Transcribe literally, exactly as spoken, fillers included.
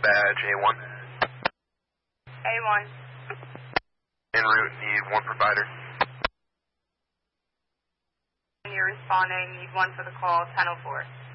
badge A one. A one. En route, need one provider. And you're responding, need one for the call, ten oh four.